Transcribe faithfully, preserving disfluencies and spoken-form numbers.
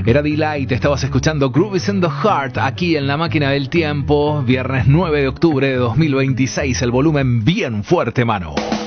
Era D-Light, estabas escuchando Grooves in the Heart aquí en La Máquina del Tiempo, viernes nueve de octubre de dos mil veintiséis, el volumen bien fuerte, mano.